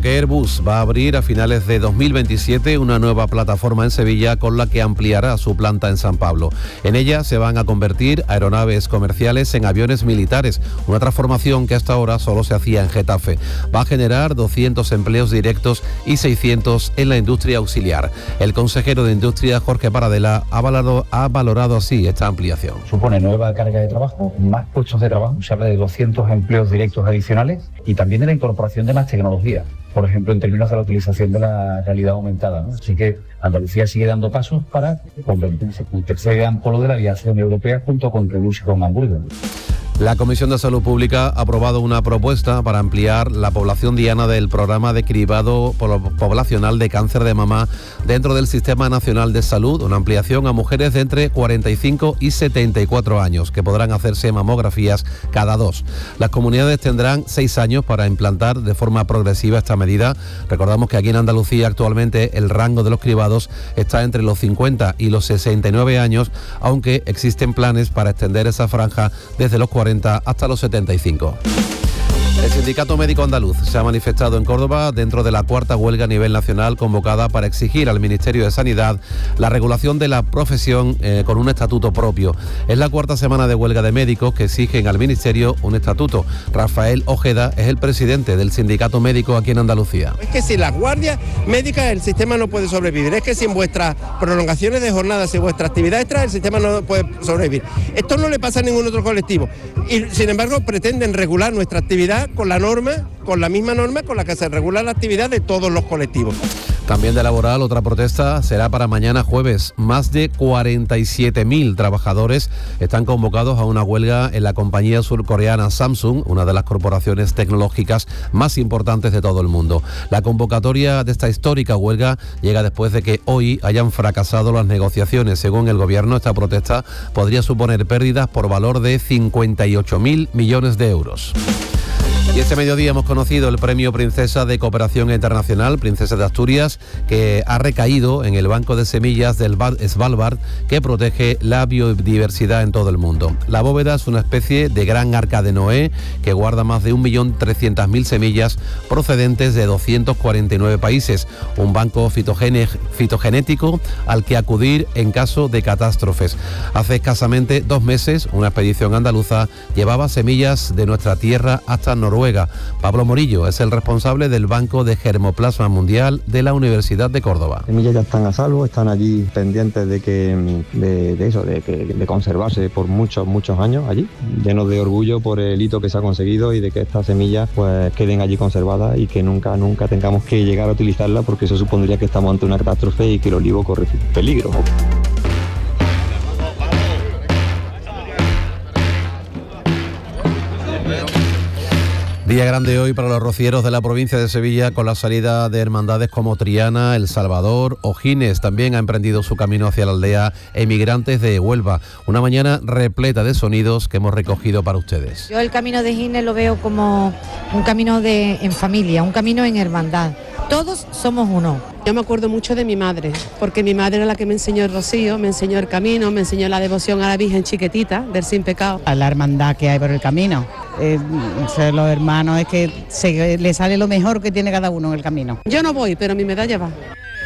porque Airbus va a abrir a finales de 2027 una nueva plataforma en Sevilla con la que ampliará su planta en San Pablo. En ella se van a convertir aeronaves comerciales en aviones militares, una transformación que hasta ahora solo se hacía en Getafe. Va a generar 200 empleos directos y 600 en la industria auxiliar. El consejero de Industria, Jorge Paradela, ha valorado así esta ampliación. Supone nueva carga de trabajo, más puestos de trabajo, se habla de 200 empleos directos adicionales y también de la incorporación de más tecnología, por ejemplo en términos de la utilización de la realidad aumentada, ¿no? Así que Andalucía sigue dando pasos para convertirse en el tercer gran polo de la aviación europea junto con Toulouse y con Hamburgo. La Comisión de Salud Pública ha aprobado una propuesta para ampliar la población diana del programa de cribado poblacional de cáncer de mama dentro del Sistema Nacional de Salud, una ampliación a mujeres de entre 45 y 74 años que podrán hacerse mamografías cada 2. Las comunidades tendrán 6 años para implantar de forma progresiva esta medida. Recordamos que aquí en Andalucía actualmente el rango de los cribados está entre los 50 y los 69 años, aunque existen planes para extender esa franja desde los 40 hasta los 75. El Sindicato Médico Andaluz se ha manifestado en Córdoba dentro de la cuarta huelga a nivel nacional convocada para exigir al Ministerio de Sanidad la regulación de la profesión con un estatuto propio. Es la cuarta semana de huelga de médicos que exigen al Ministerio un estatuto. Rafael Ojeda es el presidente del Sindicato Médico aquí en Andalucía. Es que sin las guardias médicas el sistema no puede sobrevivir. Es que sin vuestras prolongaciones de jornada, sin vuestra actividad extra, el sistema no puede sobrevivir. Esto no le pasa a ningún otro colectivo. Y sin embargo pretenden regular nuestra actividad con la misma norma con la que se regula la actividad de todos los colectivos. También de laboral, otra protesta será para mañana jueves. Más de 47.000 trabajadores están convocados a una huelga en la compañía surcoreana Samsung, una de las corporaciones tecnológicas más importantes de todo el mundo. La convocatoria de esta histórica huelga llega después de que hoy hayan fracasado las negociaciones. Según el gobierno, esta protesta podría suponer pérdidas por valor de 58.000 millones de euros. Y este mediodía hemos conocido el Premio Princesa de Cooperación Internacional, Princesa de Asturias, que ha recaído en el Banco de Semillas del Svalbard, que protege la biodiversidad en todo el mundo. La bóveda es una especie de gran arca de Noé que guarda más de 1.300.000 semillas procedentes de 249 países, un banco fitogenético al que acudir en caso de catástrofes. Hace escasamente 2 meses, una expedición andaluza llevaba semillas de nuestra tierra hasta Noruega. Pablo Morillo es el responsable del Banco de Germoplasma Mundial de la Universidad de Córdoba. Las semillas ya están a salvo, están allí pendientes de conservarse por muchos años allí, llenos de orgullo por el hito que se ha conseguido y de que estas semillas pues queden allí conservadas y que nunca tengamos que llegar a utilizarlas, porque eso supondría que estamos ante una catástrofe y que el olivo corre peligro. Día grande hoy para los rocieros de la provincia de Sevilla, con la salida de hermandades como Triana, El Salvador o Gines. También ha emprendido su camino hacia la aldea Emigrantes de Huelva. Una mañana repleta de sonidos que hemos recogido para ustedes. Yo el camino de Gines lo veo como un camino en familia, un camino en hermandad. Todos somos uno. Yo me acuerdo mucho de mi madre, porque mi madre era la que me enseñó el rocío, me enseñó el camino, me enseñó la devoción a la Virgen chiquitita del Sin Pecado. A la hermandad que hay por el camino. Los hermanos es que le sale lo mejor que tiene cada uno en el camino. Yo no voy, pero mi medalla va.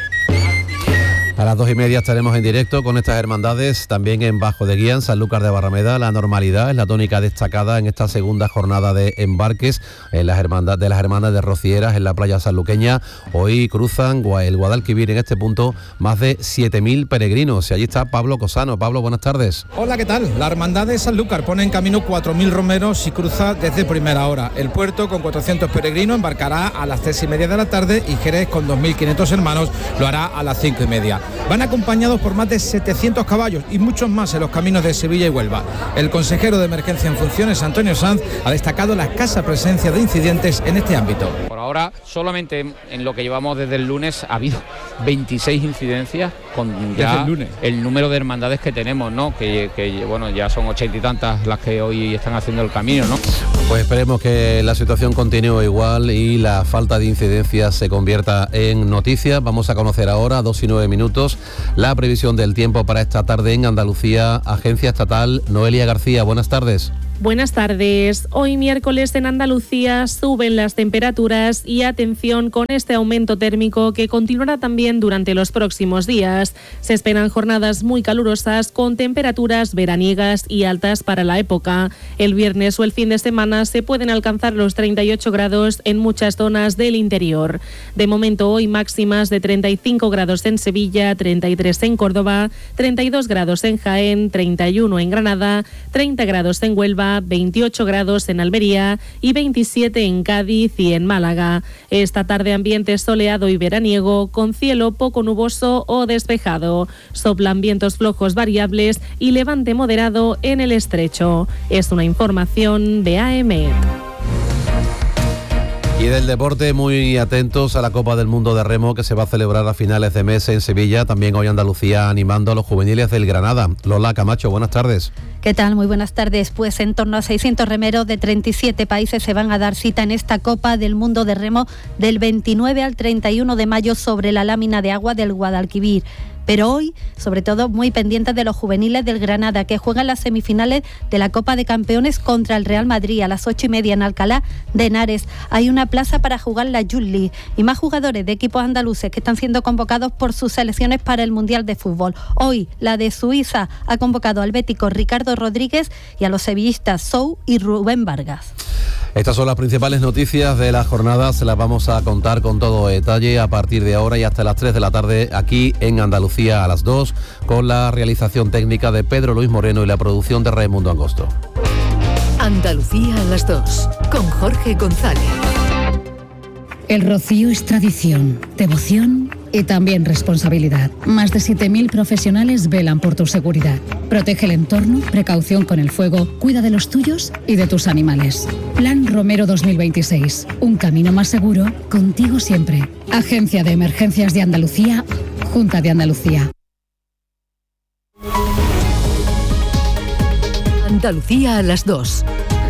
A las 2:30 estaremos en directo con estas hermandades, también en Bajo de Guía, en Sanlúcar de Barrameda. La normalidad es la tónica destacada en esta segunda jornada de embarques en las hermandades de Rocieras en la playa sanluqueña. Hoy cruzan el Guadalquivir en este punto más de 7.000 peregrinos. Y allí está Pablo Cosano. Pablo, buenas tardes. Hola, ¿qué tal? La hermandad de Sanlúcar pone en camino 4.000 romeros y cruza desde primera hora. El puerto, con 400 peregrinos, embarcará a las 3:30 de la tarde y Jerez, con 2.500 hermanos, lo hará a las 5:30. Van acompañados por más de 700 caballos y muchos más en los caminos de Sevilla y Huelva. El consejero de Emergencia en funciones, Antonio Sanz, ha destacado la escasa presencia de incidentes en este ámbito. Por ahora, solamente en lo que llevamos desde el lunes ha habido 26 incidencias con ya el número de hermandades que tenemos, ¿no? Que bueno, ya son 80 y tantas las que hoy están haciendo el camino, ¿no? Pues esperemos que la situación continúe igual y la falta de incidencias se convierta en noticia. Vamos a conocer ahora, 2:09, la previsión del tiempo para esta tarde en Andalucía. Agencia Estatal, Noelia García, buenas tardes. Buenas tardes. Hoy miércoles en Andalucía suben las temperaturas y atención con este aumento térmico que continuará también durante los próximos días. Se esperan jornadas muy calurosas con temperaturas veraniegas y altas para la época. El viernes o el fin de semana se pueden alcanzar los 38 grados en muchas zonas del interior. De momento hoy máximas de 35 grados en Sevilla, 33 en Córdoba, 32 grados en Jaén, 31 en Granada, 30 grados en Huelva, 28 grados en Almería y 27 en Cádiz y en Málaga. Esta tarde ambiente soleado y veraniego con cielo poco nuboso o despejado. Soplan vientos flojos variables y levante moderado en el estrecho. Es una información de AEMET. Y del deporte, muy atentos a la Copa del Mundo de Remo que se va a celebrar a finales de mes en Sevilla. También hoy Andalucía animando a los juveniles del Granada. Lola Camacho, buenas tardes. ¿Qué tal? Muy buenas tardes. Pues en torno a 600 remeros de 37 países se van a dar cita en esta Copa del Mundo de Remo del 29 al 31 de mayo sobre la lámina de agua del Guadalquivir. Pero hoy, sobre todo, muy pendientes de los juveniles del Granada, que juegan las semifinales de la Copa de Campeones contra el Real Madrid a las 8:30 en Alcalá de Henares. Hay una plaza para jugar la Youth League y más jugadores de equipos andaluces que están siendo convocados por sus selecciones para el Mundial de Fútbol. Hoy, la de Suiza ha convocado al bético Ricardo Rodríguez y a los sevillistas Sou y Rubén Vargas. Estas son las principales noticias de la jornada, se las vamos a contar con todo detalle a partir de ahora y hasta las 3 de la tarde aquí en Andalucía a las 2, con la realización técnica de Pedro Luis Moreno y la producción de Raimundo Angosto. Andalucía a las 2, con Jorge González. El rocío es tradición, devoción y también responsabilidad. Más de 7.000 profesionales velan por tu seguridad. Protege el entorno, precaución con el fuego, cuida de los tuyos y de tus animales. Plan Romero 2026. Un camino más seguro, contigo siempre. Agencia de Emergencias de Andalucía, Junta de Andalucía. Andalucía a las 2.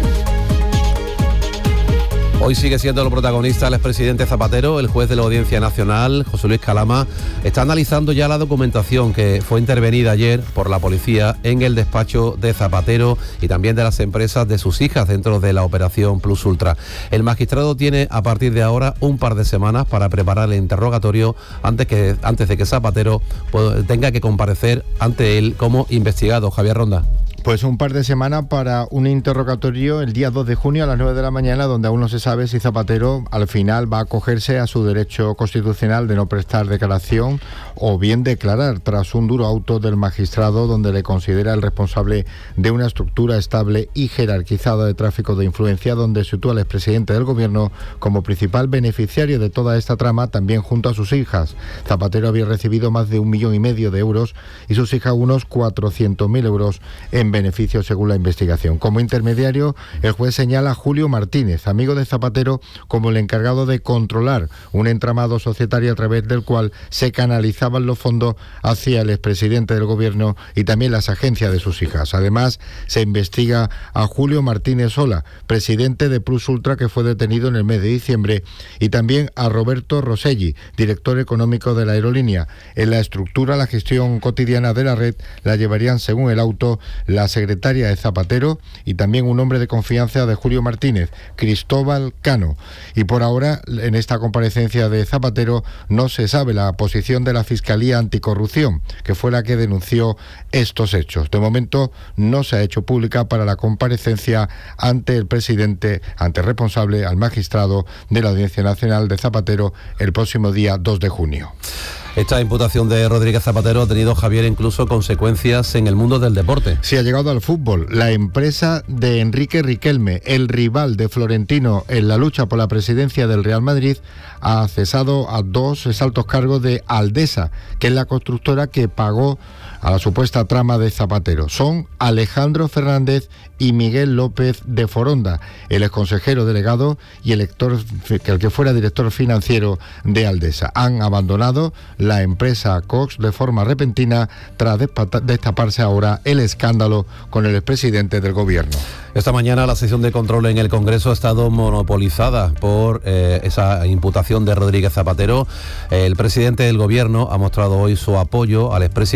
Hoy sigue siendo el protagonista el expresidente Zapatero. El juez de la Audiencia Nacional, José Luis Calama, está analizando ya la documentación que fue intervenida ayer por la policía en el despacho de Zapatero y también de las empresas de sus hijas dentro de la operación Plus Ultra. El magistrado tiene a partir de ahora un par de semanas para preparar el interrogatorio antes de que Zapatero tenga que comparecer ante él como investigado. Javier Ronda. Pues un par de semanas para un interrogatorio el día 2 de junio a las 9 de la mañana, donde aún no se sabe si Zapatero al final va a acogerse a su derecho constitucional de no prestar declaración o bien declarar, tras un duro auto del magistrado donde le considera el responsable de una estructura estable y jerarquizada de tráfico de influencia, donde sitúa al expresidente del gobierno como principal beneficiario de toda esta trama, también junto a sus hijas. Zapatero había recibido más de 1,5 millones de euros y sus hijas unos 400.000 euros en beneficio según la investigación. Como intermediario, el juez señala a Julio Martínez, amigo de Zapatero, como el encargado de controlar un entramado societario a través del cual se canalizaban los fondos hacia el expresidente del gobierno y también las agencias de sus hijas. Además, se investiga a Julio Martínez Sola, presidente de Plus Ultra, que fue detenido en el mes de diciembre, y también a Roberto Roselli, director económico de la aerolínea. En la estructura, la gestión cotidiana de la red la llevarían, según el auto, la secretaria de Zapatero y también un hombre de confianza de Julio Martínez, Cristóbal Cano. Y por ahora, en esta comparecencia de Zapatero, no se sabe la posición de la Fiscalía Anticorrupción, que fue la que denunció estos hechos. De momento, no se ha hecho pública para la comparecencia ante el presidente, ante el responsable, al magistrado de la Audiencia Nacional de Zapatero, el próximo día 2 de junio. Esta imputación de Rodríguez Zapatero ha tenido, Javier, incluso consecuencias en el mundo del deporte. Sí, ha llegado al fútbol. La empresa de Enrique Riquelme, el rival de Florentino en la lucha por la presidencia del Real Madrid, ha cesado a 2 altos cargos de Aldesa, que es la constructora que pagó a la supuesta trama de Zapatero. Son Alejandro Fernández y Miguel López de Foronda, el exconsejero delegado y el que fuera director financiero de Aldesa. Han abandonado la empresa Cox de forma repentina tras destaparse ahora el escándalo con el expresidente del gobierno. Esta mañana la sesión de control en el Congreso ha estado monopolizada por esa imputación de Rodríguez Zapatero. El presidente del gobierno ha mostrado hoy su apoyo al expresidente, mientras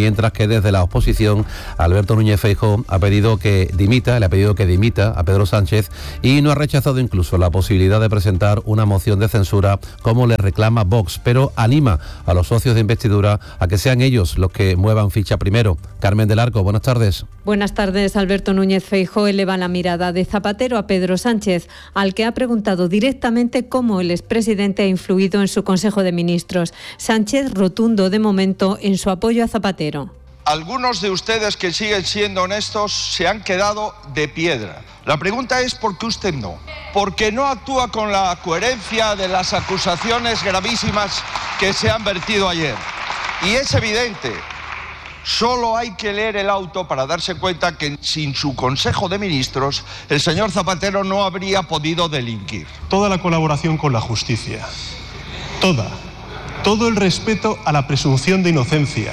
mientras que desde la oposición Alberto Núñez Feijóo le ha pedido que dimita a Pedro Sánchez y no ha rechazado incluso la posibilidad de presentar una moción de censura como le reclama Vox, pero anima a los socios de investidura a que sean ellos los que muevan ficha primero. Carmen del Arco, buenas tardes. Buenas tardes. Alberto Núñez Feijóo eleva la mirada de Zapatero a Pedro Sánchez, al que ha preguntado directamente cómo el expresidente ha influido en su Consejo de Ministros. Sánchez rotundo de momento en su apoyo a Zapatero. Algunos de ustedes que siguen siendo honestos se han quedado de piedra. La pregunta es ¿por qué usted no? Porque no actúa con la coherencia de las acusaciones gravísimas que se han vertido ayer. Y es evidente, solo hay que leer el auto para darse cuenta que sin su Consejo de Ministros el señor Zapatero no habría podido delinquir. Toda la colaboración con la justicia, todo el respeto a la presunción de inocencia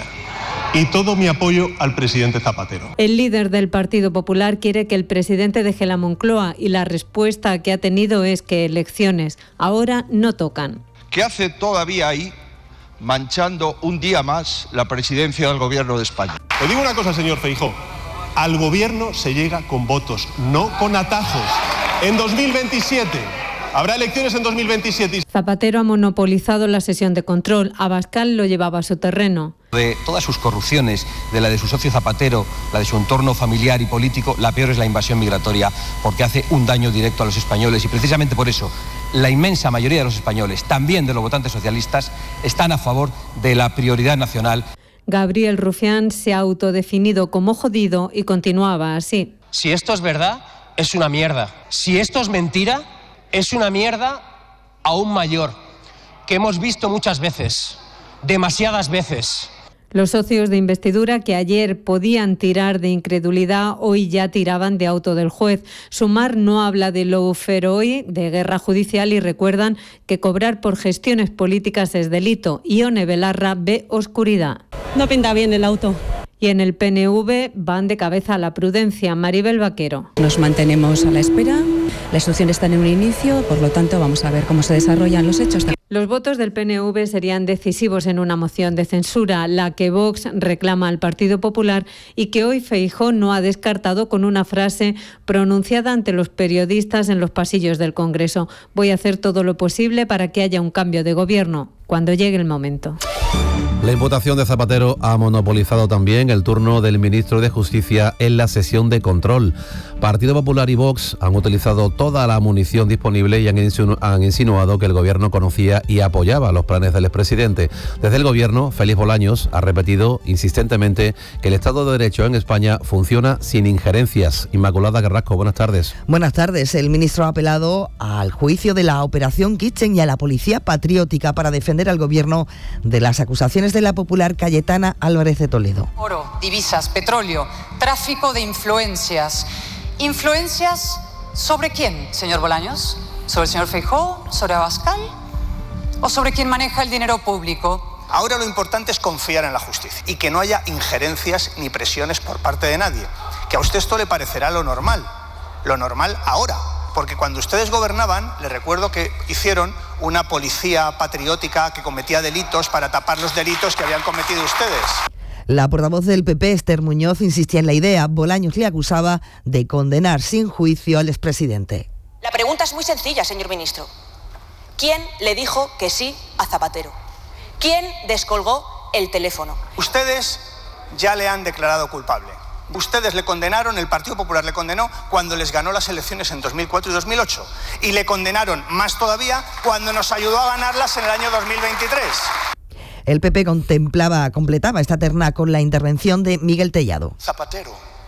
y todo mi apoyo al presidente Zapatero. El líder del Partido Popular quiere que el presidente deje la Moncloa y la respuesta que ha tenido es que elecciones ahora no tocan. ¿Qué hace todavía ahí manchando un día más la presidencia del Gobierno de España? Le digo una cosa, señor Feijóo. Al gobierno se llega con votos, no con atajos. En 2027... habrá elecciones en 2027. Zapatero ha monopolizado la sesión de control. Abascal lo llevaba a su terreno. De todas sus corrupciones, de la de su socio Zapatero, la de su entorno familiar y político, la peor es la invasión migratoria, porque hace un daño directo a los españoles y precisamente por eso la inmensa mayoría de los españoles, también de los votantes socialistas, están a favor de la prioridad nacional. Gabriel Rufián se ha autodefinido como jodido y continuaba así. Si esto es verdad, es una mierda. Si esto es mentira, es una mierda aún mayor, que hemos visto muchas veces, demasiadas veces. Los socios de investidura que ayer podían tirar de incredulidad, hoy ya tiraban de auto del juez. Sumar no habla de lawfare hoy, de guerra judicial, y recuerdan que cobrar por gestiones políticas es delito. Ione Belarra ve oscuridad. No pinta bien el auto. Y en el PNV van de cabeza a la prudencia. Maribel Vaquero. Nos mantenemos a la espera, las instrucciones están en un inicio, por lo tanto vamos a ver cómo se desarrollan los hechos. Los votos del PNV serían decisivos en una moción de censura, la que Vox reclama al Partido Popular y que hoy Feijóo no ha descartado con una frase pronunciada ante los periodistas en los pasillos del Congreso. Voy a hacer todo lo posible para que haya un cambio de gobierno cuando llegue el momento. La imputación de Zapatero ha monopolizado también el turno del ministro de Justicia en la sesión de control. Partido Popular y Vox han utilizado toda la munición disponible y han insinuado que el gobierno conocía y apoyaba los planes del expresidente. Desde el gobierno, Félix Bolaños ha repetido insistentemente que el Estado de Derecho en España funciona sin injerencias. Inmaculada Carrasco, buenas tardes. Buenas tardes. El ministro ha apelado al juicio de la Operación Kitchen y a la Policía Patriótica para defender al gobierno de las acusaciones de la popular Cayetana Álvarez de Toledo. Oro, divisas, petróleo, tráfico de influencias. ¿Influencias sobre quién, señor Bolaños? ¿Sobre el señor Feijóo? ¿Sobre Abascal? ¿O sobre quién maneja el dinero público? Ahora lo importante es confiar en la justicia y que no haya injerencias ni presiones por parte de nadie. Que a usted esto le parecerá lo normal ahora. Porque cuando ustedes gobernaban, les recuerdo que hicieron una policía patriótica que cometía delitos para tapar los delitos que habían cometido ustedes. La portavoz del PP, Esther Muñoz, insistía en la idea. Bolaños le acusaba de condenar sin juicio al expresidente. La pregunta es muy sencilla, señor ministro. ¿Quién le dijo que sí a Zapatero? ¿Quién descolgó el teléfono? Ustedes ya le han declarado culpable. Ustedes le condenaron, el Partido Popular le condenó cuando les ganó las elecciones en 2004 y 2008. Y le condenaron más todavía cuando nos ayudó a ganarlas en el año 2023. El PP completaba esta terna con la intervención de Miguel Tellado. Zapatero,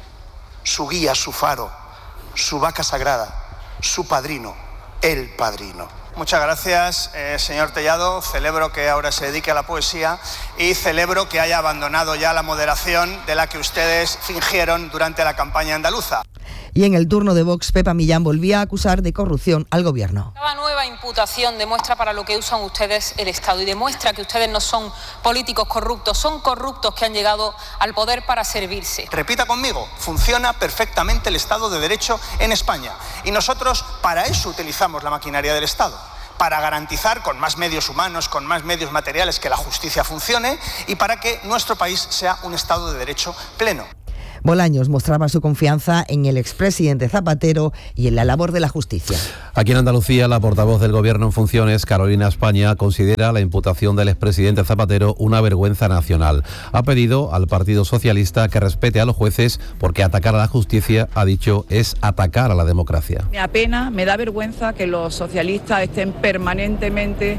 su guía, su faro, su vaca sagrada, su padrino, el padrino. Muchas gracias, señor Tellado. Celebro que ahora se dedique a la poesía y celebro que haya abandonado ya la moderación de la que ustedes fingieron durante la campaña andaluza. Y en el turno de Vox, Pepa Millán volvía a acusar de corrupción al gobierno. Cada nueva imputación demuestra para lo que usan ustedes el Estado y demuestra que ustedes no son políticos corruptos, son corruptos que han llegado al poder para servirse. Repita conmigo, funciona perfectamente el Estado de Derecho en España y nosotros para eso utilizamos la maquinaria del Estado, para garantizar con más medios humanos, con más medios materiales, que la justicia funcione y para que nuestro país sea un Estado de Derecho pleno. Bolaños mostraba su confianza en el expresidente Zapatero y en la labor de la justicia. Aquí en Andalucía, la portavoz del Gobierno en funciones, Carolina España, considera la imputación del expresidente Zapatero una vergüenza nacional. Ha pedido al Partido Socialista que respete a los jueces porque atacar a la justicia, ha dicho, es atacar a la democracia. Me apena, me da vergüenza que los socialistas estén permanentemente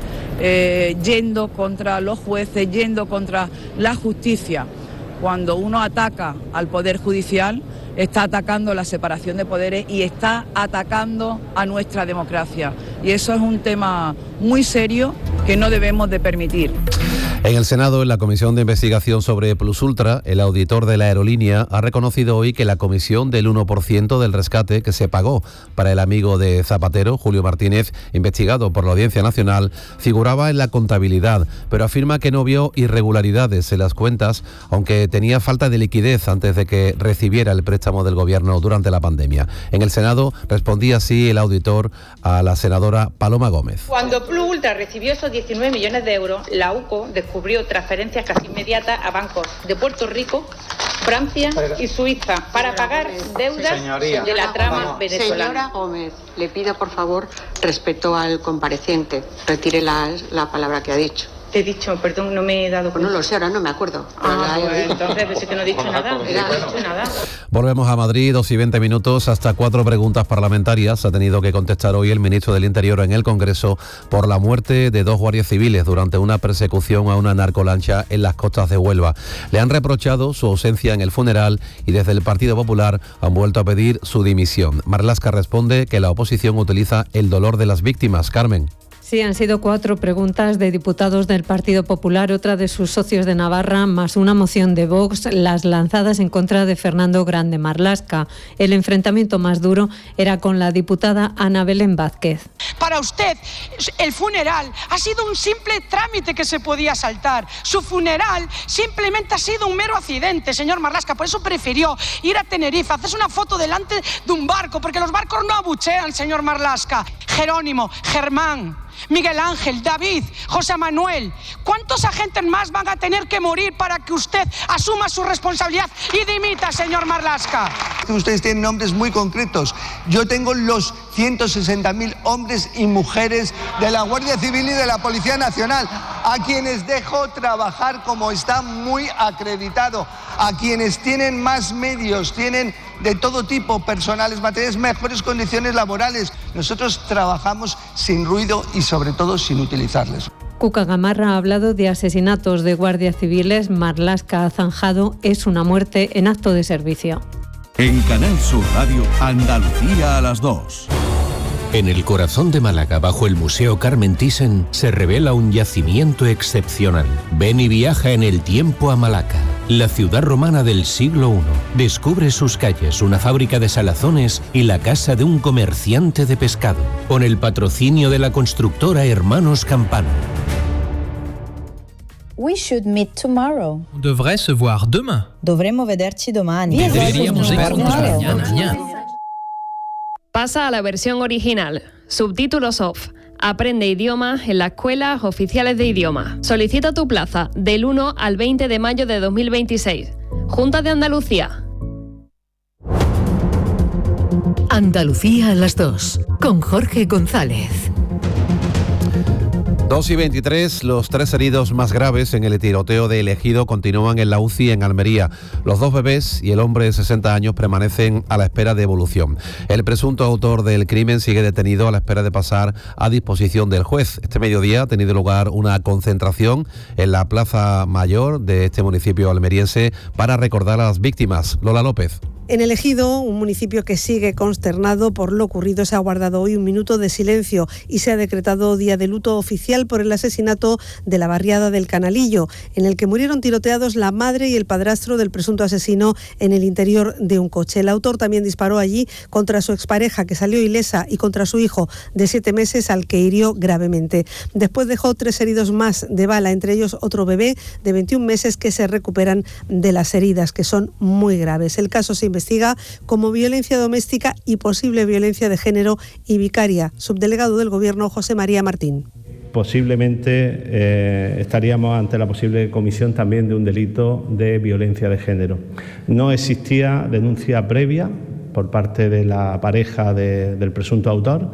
yendo contra los jueces, yendo contra la justicia. Cuando uno ataca al Poder Judicial, está atacando la separación de poderes y está atacando a nuestra democracia. Y eso es un tema muy serio que no debemos de permitir. En el Senado, en la Comisión de Investigación sobre Plus Ultra, el auditor de la aerolínea ha reconocido hoy que la comisión del 1% del rescate que se pagó para el amigo de Zapatero, Julio Martínez, investigado por la Audiencia Nacional, figuraba en la contabilidad, pero afirma que no vio irregularidades en las cuentas, aunque tenía falta de liquidez antes de que recibiera el préstamo del Gobierno durante la pandemia. En el Senado respondía así el auditor a la senadora Paloma Gómez. Cuando Plus Ultra recibió esos 19 millones de euros, la UCO descubrió transferencias casi inmediatas a bancos de Puerto Rico, Francia y Suiza para pagar deudas de la trama venezolana. Señora Gómez, le pido por favor respeto al compareciente. Retire la palabra que ha dicho. Te he dicho, perdón, no me he dado cuenta. No lo sé, ahora no me acuerdo. Pues entonces pensé que no he dicho nada. Volvemos a Madrid, 2:20 minutos, hasta 4 preguntas parlamentarias. Ha tenido que contestar hoy el ministro del Interior en el Congreso por la muerte de 2 guardias civiles durante una persecución a una narcolancha en las costas de Huelva. Le han reprochado su ausencia en el funeral y desde el Partido Popular han vuelto a pedir su dimisión. Marlaska responde que la oposición utiliza el dolor de las víctimas. Carmen. Sí, han sido 4 preguntas de diputados del Partido Popular, otra de sus socios de Navarra, más una moción de Vox, las lanzadas en contra de Fernando Grande Marlaska. El enfrentamiento más duro era con la diputada Ana Belén Vázquez. Para usted, el funeral ha sido un simple trámite que se podía saltar. Su funeral simplemente ha sido un mero accidente, señor Marlaska. Por eso prefirió ir a Tenerife, hacerse una foto delante de un barco, porque los barcos no abuchean, señor Marlaska. Jerónimo, Germán, Miguel Ángel, David, José Manuel, ¿cuántos agentes más van a tener que morir para que usted asuma su responsabilidad y dimita, señor Marlaska? Ustedes tienen nombres muy concretos. Yo tengo los 160.000 hombres y mujeres de la Guardia Civil y de la Policía Nacional, a quienes dejo trabajar como está muy acreditado, a quienes tienen más medios, tienen de todo tipo, personales, materiales, mejores condiciones laborales. Nosotros trabajamos sin ruido y sobre todo sin utilizarles. Cuca Gamarra ha hablado de asesinatos de guardias civiles. Marlaska ha zanjado, es una muerte en acto de servicio. En Canal Sur Radio, Andalucía a las 2. En el corazón de Málaga, bajo el Museo Carmen Thyssen, se revela un yacimiento excepcional. Ven y viaja en el tiempo a Malaca, la ciudad romana del siglo I. Descubre sus calles, una fábrica de salazones y la casa de un comerciante de pescado, con el patrocinio de la constructora Hermanos Campano. We should meet tomorrow. On devrait se voir demain. Dovremmo vederci domani. Deberíamos vernos mañana. Pasa a la versión original. Subtítulos off. Aprende idiomas en las escuelas oficiales de idioma. Solicita tu plaza del 1 al 20 de mayo de 2026. Junta de Andalucía. Andalucía a las 2. Con Jorge González. 2:23, los 3 heridos más graves en el tiroteo de El Ejido continúan en la UCI en Almería. Los 2 bebés y el hombre de 60 años permanecen a la espera de evolución. El presunto autor del crimen sigue detenido a la espera de pasar a disposición del juez. Este mediodía ha tenido lugar una concentración en la Plaza Mayor de este municipio almeriense para recordar a las víctimas. Lola López. En El Ejido, un municipio que sigue consternado por lo ocurrido, se ha guardado hoy un minuto de silencio y se ha decretado día de luto oficial judicial por el asesinato de la barriada del Canalillo, en el que murieron tiroteados la madre y el padrastro del presunto asesino en el interior de un coche. El autor también disparó allí contra su expareja, que salió ilesa, y contra su hijo de 7 meses, al que hirió gravemente. Después dejó 3 heridos más de bala, entre ellos otro bebé de 21 meses que se recuperan de las heridas, que son muy graves. El caso se investiga como violencia doméstica y posible violencia de género y vicaria. Subdelegado del Gobierno, José María Martín. Posiblemente estaríamos ante la posible comisión también de un delito de violencia de género. No existía denuncia previa por parte de la pareja del presunto autor,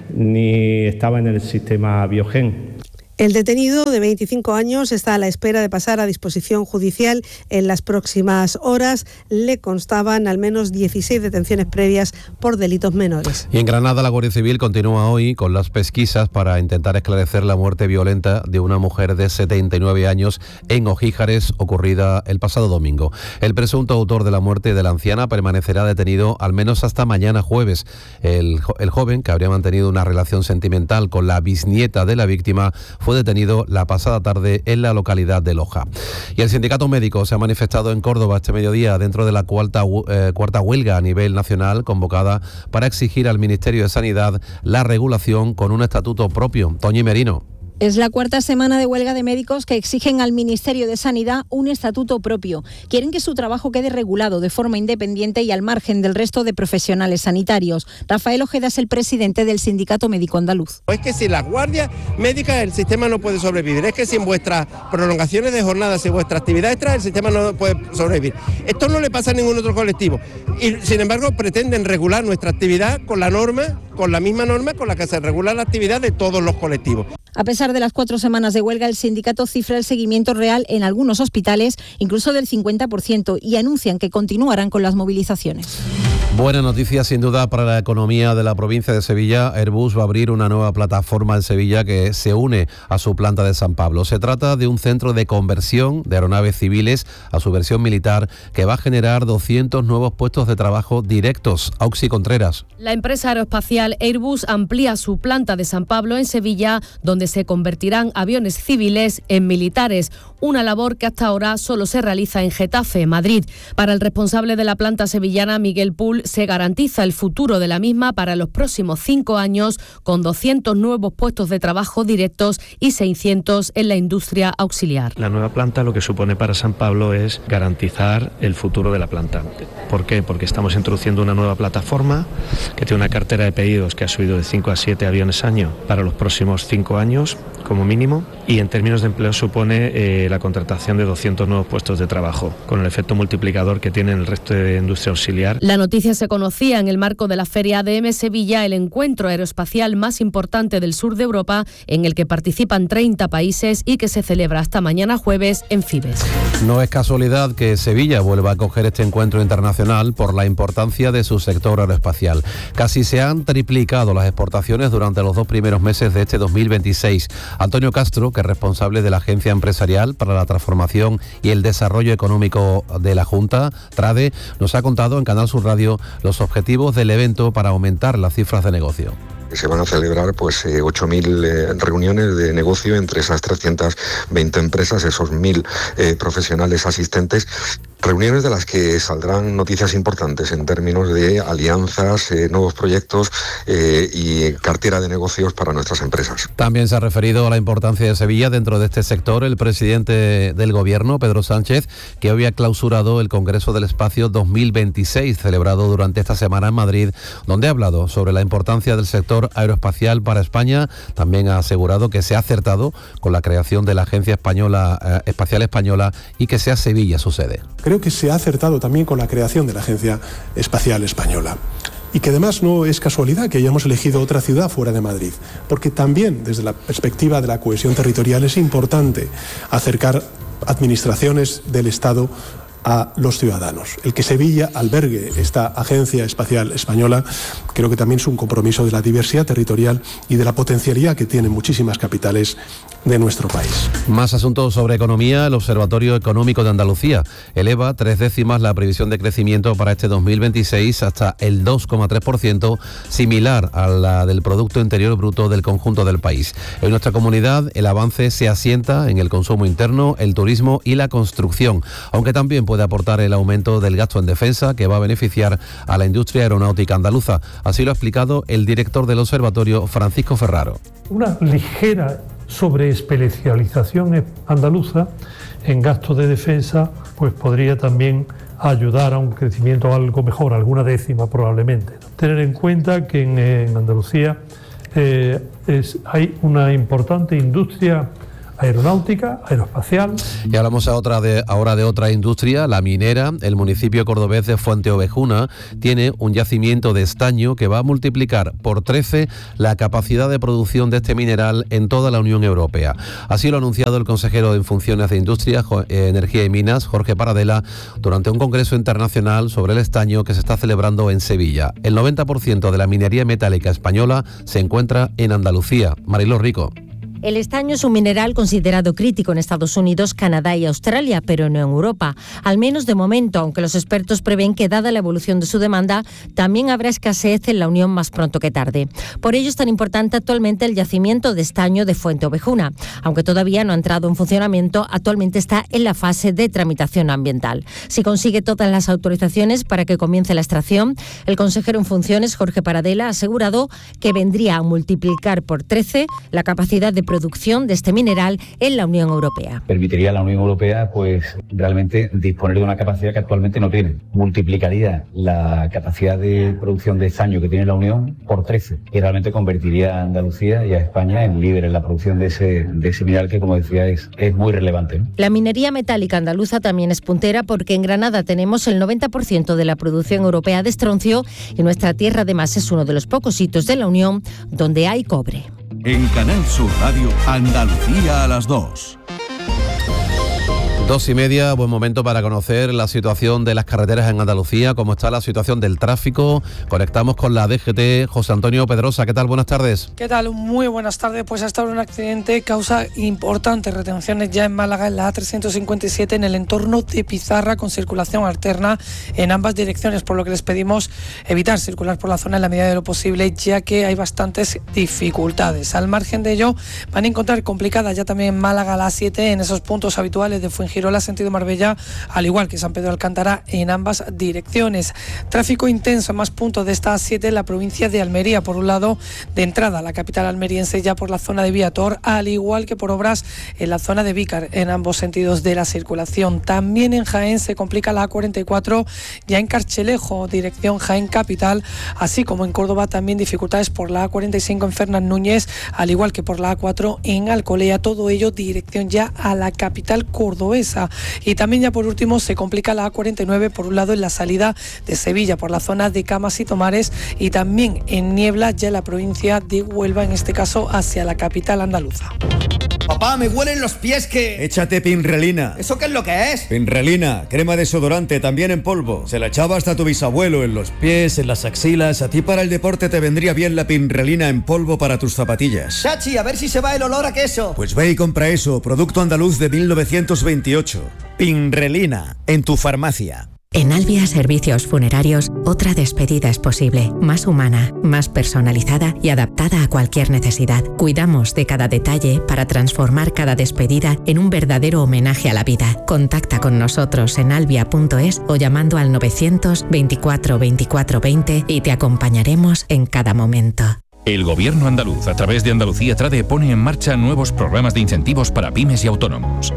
ni estaba en el sistema Biogen. El detenido, de 25 años, está a la espera de pasar a disposición judicial en las próximas horas. Le constaban al menos 16 detenciones previas por delitos menores. Y en Granada, la Guardia Civil continúa hoy con las pesquisas para intentar esclarecer la muerte violenta de una mujer de 79 años en Ojíjares, ocurrida el pasado domingo. El presunto autor de la muerte de la anciana permanecerá detenido al menos hasta mañana jueves. El joven, que habría mantenido una relación sentimental con la bisnieta de la víctima, fue detenido la pasada tarde en la localidad de Loja. Y el sindicato médico se ha manifestado en Córdoba este mediodía dentro de la cuarta huelga a nivel nacional convocada para exigir al Ministerio de Sanidad la regulación con un estatuto propio. Toñi Merino. Es la 4ª semana de huelga de médicos que exigen al Ministerio de Sanidad un estatuto propio. Quieren que su trabajo quede regulado de forma independiente y al margen del resto de profesionales sanitarios. Rafael Ojeda es el presidente del Sindicato Médico Andaluz. Es que sin las guardias médicas el sistema no puede sobrevivir. Es que sin vuestras prolongaciones de jornada, sin vuestra actividad extra, el sistema no puede sobrevivir. Esto no le pasa a ningún otro colectivo. Y sin embargo pretenden regular nuestra actividad con la misma norma con la que se regula la actividad de todos los colectivos. A pesar de las 4 semanas de huelga, el sindicato cifra el seguimiento real en algunos hospitales, incluso del 50%, y anuncian que continuarán con las movilizaciones. Buena noticia sin duda para la economía de la provincia de Sevilla. Airbus va a abrir una nueva plataforma en Sevilla que se une a su planta de San Pablo. Se trata de un centro de conversión de aeronaves civiles a su versión militar que va a generar 200 nuevos puestos de trabajo directos. Auxi Contreras. La empresa aeroespacial Airbus amplía su planta de San Pablo en Sevilla, donde se convertirán aviones civiles en militares, una labor que hasta ahora solo se realiza en Getafe, Madrid. Para el responsable de la planta sevillana, Miguel Pull, se garantiza el futuro de la misma para los próximos 5 años, con 200 nuevos puestos de trabajo directos y 600 en la industria auxiliar. La nueva planta lo que supone para San Pablo es garantizar el futuro de la planta. ¿Por qué? Porque estamos introduciendo una nueva plataforma que tiene una cartera de pedidos que ha subido de 5 a 7 aviones año para los próximos 5 años como mínimo, y en términos de empleo supone la contratación de 200 nuevos puestos de trabajo, con el efecto multiplicador que tiene en el resto de industria auxiliar. La noticia se conocía en el marco de la Feria ADM Sevilla, el encuentro aeroespacial más importante del sur de Europa, en el que participan 30 países y que se celebra hasta mañana jueves en Fibes. No es casualidad que Sevilla vuelva a acoger este encuentro internacional por la importancia de su sector aeroespacial. Casi se han triplicado las exportaciones durante los 2 primeros meses de este 2026. Antonio Castro, que es responsable de la Agencia Empresarial para la Transformación y el Desarrollo Económico de la Junta, TRADE, nos ha contado en Canal Sur Radio los objetivos del evento para aumentar las cifras de negocio. Se van a celebrar 8.000 reuniones de negocio entre esas 320 empresas, esos 1.000 profesionales asistentes. Reuniones de las que saldrán noticias importantes en términos de alianzas, nuevos proyectos y cartera de negocios para nuestras empresas. También se ha referido a la importancia de Sevilla dentro de este sector el presidente del Gobierno, Pedro Sánchez, que hoy ha clausurado el Congreso del Espacio 2026, celebrado durante esta semana en Madrid, donde ha hablado sobre la importancia del sector aeroespacial para España. También ha asegurado que se ha acertado con la creación de la Agencia Espacial Española y que sea Sevilla su sede. Creo que se ha acertado también con la creación de la Agencia Espacial Española. Y que además no es casualidad que hayamos elegido otra ciudad fuera de Madrid, porque también desde la perspectiva de la cohesión territorial es importante acercar administraciones del Estado a los ciudadanos. El que Sevilla albergue esta Agencia Espacial Española creo que también es un compromiso de la diversidad territorial y de la potencialidad que tienen muchísimas capitales de nuestro país. Más asuntos sobre economía. El Observatorio Económico de Andalucía eleva 3 décimas la previsión de crecimiento para este 2026 hasta el 2,3%, similar a la del Producto Interior Bruto del conjunto del país. En nuestra comunidad el avance se asienta en el consumo interno, el turismo y la construcción, aunque también puede aportar el aumento del gasto en defensa, que va a beneficiar a la industria aeronáutica andaluza. Así lo ha explicado el director del observatorio, Francisco Ferraro. Una ligera sobreespecialización andaluza en gastos de defensa pues podría también ayudar a un crecimiento algo mejor, alguna décima probablemente. Tener en cuenta que en Andalucía hay una importante industria aeronáutica, aeroespacial. Y hablamos ahora de otra industria, la minera. El municipio cordobés de Fuenteovejuna tiene un yacimiento de estaño que va a multiplicar por 13 la capacidad de producción de este mineral en toda la Unión Europea. Así lo ha anunciado el consejero en funciones de Industria, Energía y Minas, Jorge Paradela, durante un congreso internacional sobre el estaño que se está celebrando en Sevilla. El 90% de la minería metálica española se encuentra en Andalucía. Mariló Rico. El estaño es un mineral considerado crítico en Estados Unidos, Canadá y Australia, pero no en Europa. Al menos de momento, aunque los expertos prevén que, dada la evolución de su demanda, también habrá escasez en la Unión más pronto que tarde. Por ello es tan importante actualmente el yacimiento de estaño de Fuenteovejuna. Aunque todavía no ha entrado en funcionamiento, actualmente está en la fase de tramitación ambiental. Si consigue todas las autorizaciones para que comience la extracción, el consejero en funciones, Jorge Paradela, ha asegurado que vendría a multiplicar por 13 la capacidad de producción de este mineral en la Unión Europea. Permitiría a la Unión Europea pues realmente disponer de una capacidad que actualmente no tiene. Multiplicaría la capacidad de producción de estaño que tiene la Unión por 13 y realmente convertiría a Andalucía y a España en líder en la producción de ese mineral que, como decía, es muy relevante, ¿no? La minería metálica andaluza también es puntera porque en Granada tenemos el 90% de la producción europea de estroncio y nuestra tierra además es uno de los pocos sitios de la Unión donde hay cobre. En Canal Sur Radio, Andalucía a las 2. 2:30, buen momento para conocer la situación de las carreteras en Andalucía, cómo está la situación del tráfico. Conectamos con la DGT, José Antonio Pedrosa. ¿Qué tal? Buenas tardes. ¿Qué tal? Muy buenas tardes. Pues ha estado un accidente, causa importantes retenciones ya en Málaga, en la A357, en el entorno de Pizarra, con circulación alterna en ambas direcciones, por lo que les pedimos evitar circular por la zona en la medida de lo posible, ya que hay bastantes dificultades. Al margen de ello, van a encontrar complicada ya también en Málaga la A7, en esos puntos habituales de Fuengirola, sentido Marbella, al igual que San Pedro de Alcántara, en ambas direcciones. Tráfico intenso en más puntos de esta A7 en la provincia de Almería, por un lado de entrada a la capital almeriense ya por la zona de Viator, al igual que por obras en la zona de Vícar, en ambos sentidos de la circulación. También en Jaén se complica la A44 ya en Carchelejo, dirección Jaén capital, así como en Córdoba también dificultades por la A45 en Fernán Núñez, al igual que por la A4 en Alcolea, todo ello dirección ya a la capital cordobesa. Y también ya por último se complica la A49 por un lado en la salida de Sevilla por la zona de Camas y Tomares, y también en Niebla ya en la provincia de Huelva, en este caso hacia la capital andaluza. Papá, me huelen los pies que... Échate Pinrelina. ¿Eso qué es lo que es? Pinrelina, crema desodorante, también en polvo. Se la echaba hasta tu bisabuelo, en los pies, en las axilas. A ti para el deporte te vendría bien la Pinrelina en polvo para tus zapatillas. Chachi, a ver si se va el olor a queso. Pues ve y compra eso, producto andaluz de 1928. Pinrelina, en tu farmacia. En Albia Servicios Funerarios, otra despedida es posible, más humana, más personalizada y adaptada a cualquier necesidad. Cuidamos de cada detalle para transformar cada despedida en un verdadero homenaje a la vida. Contacta con nosotros en albia.es o llamando al 900 24 24 20 y te acompañaremos en cada momento. El Gobierno andaluz, a través de Andalucía Trade, pone en marcha nuevos programas de incentivos para pymes y autónomos.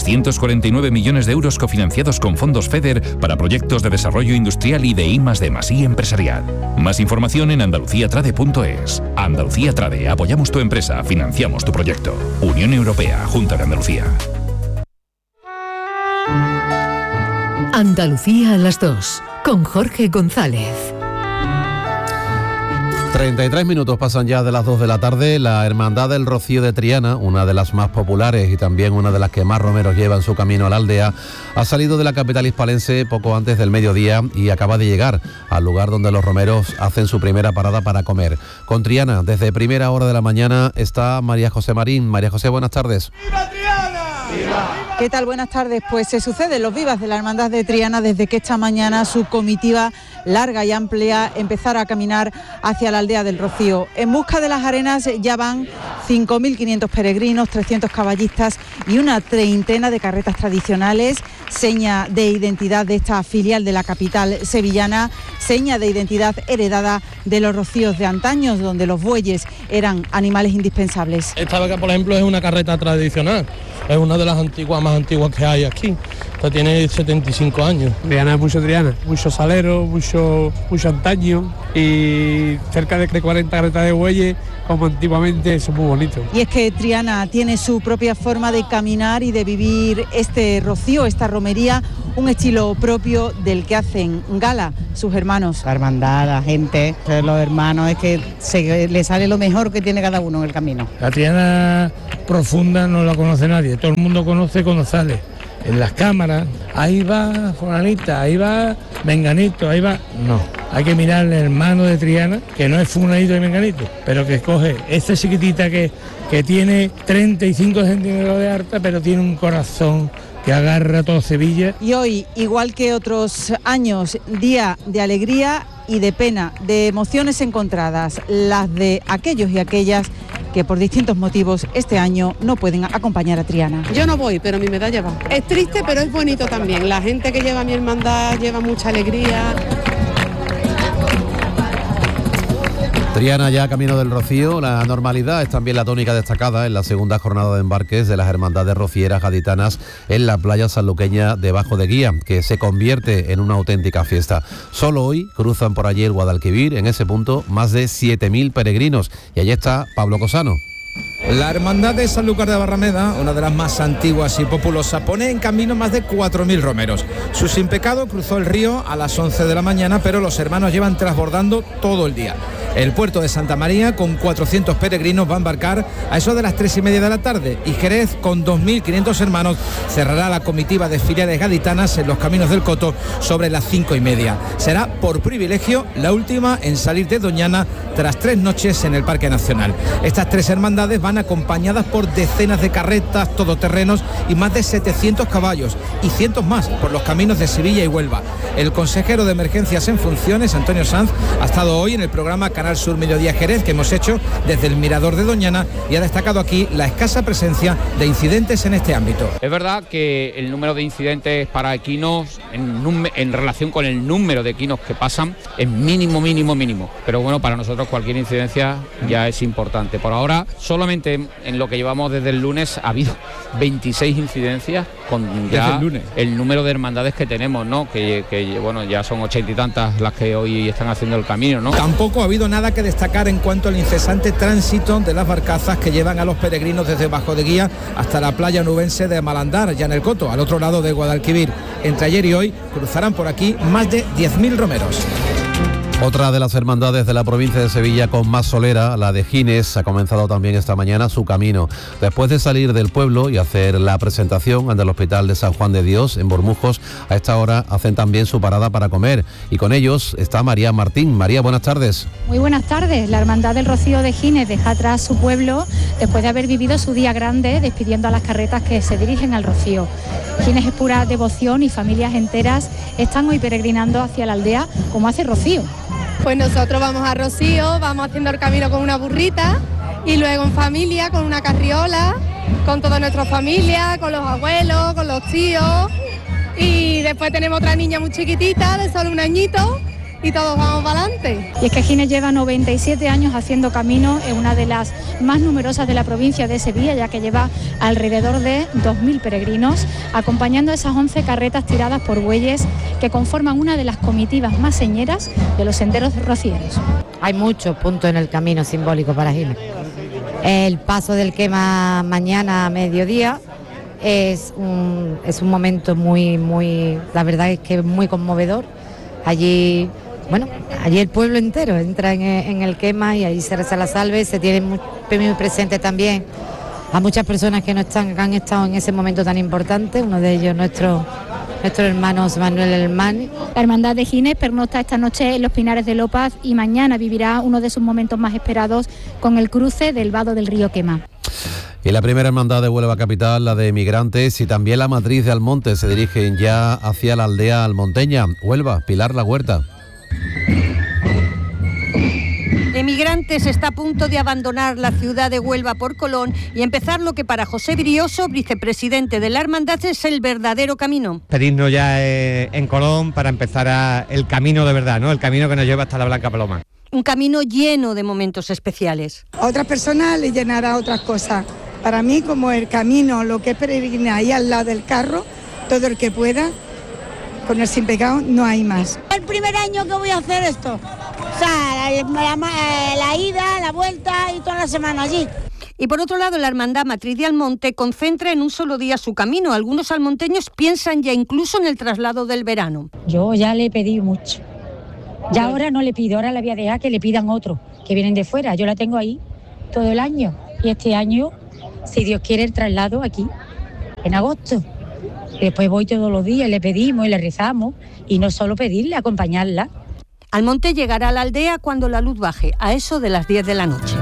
349 millones de euros cofinanciados con fondos FEDER para proyectos de desarrollo industrial y de I+D+I empresarial. Más información en andaluciatrade.es. Andalucía Trade, apoyamos tu empresa, financiamos tu proyecto. Unión Europea, Junta de Andalucía. Andalucía a las 2, con Jorge González. 33 minutos pasan ya de las 2 de la tarde. La Hermandad del Rocío de Triana, una de las más populares y también una de las que más romeros llevan su camino a la aldea, ha salido de la capital hispalense poco antes del mediodía y acaba de llegar al lugar donde los romeros hacen su primera parada para comer. Con Triana, desde primera hora de la mañana, está María José Marín. María José, buenas tardes. ¡Viva Triana! ¿Qué tal? Buenas tardes. Pues se suceden los vivas de la Hermandad de Triana desde que esta mañana su comitiva larga y amplia empezara a caminar hacia la aldea del Rocío. En busca de las arenas ya van 5.500 peregrinos, 300 caballistas y una treintena de carretas tradicionales, seña de identidad de esta filial de la capital sevillana, seña de identidad heredada de los rocíos de antaños, donde los bueyes eran animales indispensables. Esta vaca, por ejemplo, es una carreta tradicional, es una de las más antiguas que hay aquí. Esta tiene 75 años. Triana es mucho Triana, mucho salero, mucho antaño y cerca de 40 carretas de bueyes, como antiguamente, son muy bonitos. Y es que Triana tiene su propia forma de caminar y de vivir este rocío, esta romería, un estilo propio del que hacen gala sus hermanos. La hermandad, la gente, los hermanos, es que le sale lo mejor que tiene cada uno en el camino. La Triana profunda no la conoce nadie, todo el mundo conoce cuando sale. En las cámaras, ahí va fulanita, ahí va menganito, ahí va... No, hay que mirar el hermano de Triana, que no es fulanito y menganito, pero que escoge esta chiquitita que tiene 35 centímetros de alta, pero tiene un corazón que agarra todo Sevilla. Y hoy, igual que otros años, día de alegría y de pena, de emociones encontradas, las de aquellos y aquellas que por distintos motivos este año no pueden acompañar a Triana. Yo no voy, pero mi medalla va. Es triste, pero es bonito también. La gente que lleva mi hermandad lleva mucha alegría. Triana ya camino del Rocío. La normalidad es también la tónica destacada en la segunda jornada de embarques de las hermandades rocieras gaditanas en la playa sanluqueña de Bajo de Guía, que se convierte en una auténtica fiesta. Solo hoy cruzan por allí el Guadalquivir, en ese punto más de 7.000 peregrinos. Y allí está Pablo Cosano. La Hermandad de Sanlúcar de Barrameda, una de las más antiguas y populosas, pone en camino más de 4.000 romeros. Su sin pecado cruzó el río a las 11 de la mañana, pero los hermanos llevan transbordando todo el día. El puerto de Santa María, con 400 peregrinos, va a embarcar a eso de las 3:30 de la tarde. Y Jerez, con 2.500 hermanos, cerrará la comitiva de filiales gaditanas en los caminos del Coto sobre las 5:30. Será por privilegio la última en salir de Doñana tras 3 noches en el Parque Nacional. Estas 3 hermandades van acompañadas por decenas de carretas, todoterrenos y más de 700 caballos y cientos más por los caminos de Sevilla y Huelva. El consejero de Emergencias en funciones, Antonio Sanz, ha estado hoy en el programa Canal Sur Mediodía Jerez que hemos hecho desde el Mirador de Doñana y ha destacado aquí la escasa presencia de incidentes en este ámbito. Es verdad que el número de incidentes para equinos en relación con el número de equinos que pasan es mínimo, pero bueno, para nosotros cualquier incidencia ya es importante. Por ahora, solamente en lo que llevamos desde el lunes ha habido 26 incidencias con ya el número de hermandades que tenemos, ¿no? Que bueno, ya son 80 y tantas las que hoy están haciendo el camino, ¿no? Tampoco ha habido nada que destacar en cuanto al incesante tránsito de las barcazas que llevan a los peregrinos desde Bajo de Guía hasta la playa nubense de Malandar, ya en el Coto, al otro lado de Guadalquivir. Entre ayer y hoy cruzarán por aquí más de 10.000 romeros. Otra de las hermandades de la provincia de Sevilla con más solera, la de Gines, ha comenzado también esta mañana su camino. Después de salir del pueblo y hacer la presentación ante el Hospital de San Juan de Dios en Bormujos, a esta hora hacen también su parada para comer. Y con ellos está María Martín. María, buenas tardes. Muy buenas tardes. La Hermandad del Rocío de Gines deja atrás su pueblo después de haber vivido su día grande despidiendo a las carretas que se dirigen al Rocío. Gines es pura devoción y familias enteras están hoy peregrinando hacia la aldea como hace Rocío. Pues nosotros vamos a Rocío, vamos haciendo el camino con una burrita y luego en familia, con una carriola, con toda nuestra familia, con los abuelos, con los tíos y después tenemos otra niña muy chiquitita de solo un añito y todos vamos para adelante. Y es que Gines lleva 97 años haciendo camino, es una de las más numerosas de la provincia de Sevilla, ya que lleva alrededor de 2.000 peregrinos, acompañando esas 11 carretas tiradas por bueyes que conforman una de las comitivas más señeras de los senderos rocieros. Hay muchos puntos en el camino simbólico para Gines. El paso del quema mañana a mediodía es un momento muy, la verdad es que muy conmovedor. Allí bueno, allí el pueblo entero entra en el quema y ahí se reza la salve. Se tiene muy presente también a muchas personas que han estado en ese momento tan importante, uno de ellos nuestro hermano Manuel Elmani. La Hermandad de Gines pernocta esta noche en los Pinares de Lopaz y mañana vivirá uno de sus momentos más esperados con el cruce del vado del río Quema. Y la primera hermandad de Huelva Capital, la de Migrantes, y también la matriz de Almonte se dirigen ya hacia la aldea almonteña. Huelva, Pilar La Huerta. Emigrantes está a punto de abandonar la ciudad de Huelva por Colón y empezar lo que para José Brioso, vicepresidente de la hermandad, es el verdadero camino. Pedirnos ya en Colón para empezar el camino de verdad, ¿no? El camino que nos lleva hasta la Blanca Paloma. Un camino lleno de momentos especiales. A otras personas les llenará otras cosas. Para mí, como el camino, lo que es peregrina ahí al lado del carro, todo el que pueda, con el sin pecado no hay más. El primer año que voy a hacer esto, o sea, la ida, la vuelta y toda la semana allí. Y por otro lado, la Hermandad Matriz de Almonte concentra en un solo día su camino. Algunos almonteños piensan ya incluso en el traslado del verano. Yo ya le pedí mucho. Ya ahora no le pido, ahora le voy a dejar que le pidan otro, que vienen de fuera. Yo la tengo ahí todo el año. Y este año, si Dios quiere, el traslado aquí, en agosto. Después voy todos los días, le pedimos y le rezamos. Y no solo pedirle, acompañarla. Almonte llegará a la aldea cuando la luz baje, a eso de las 10 de la noche.